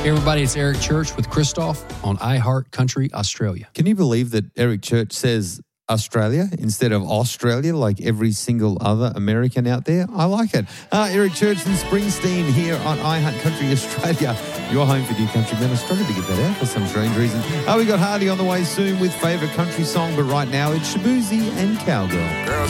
Hey everybody, it's Eric Church with Christoph on iHeart Country Australia. Can you believe that Eric Church says Australia instead of Australia like every single other American out there? I like it. Eric Church and Springsteen here on iHeart Country Australia. Your home for new country men. I struggled to get that out for some strange reason. We got Hardy on the way soon with favourite country song, but right now it's Shaboozey and Cowgirl. Girl,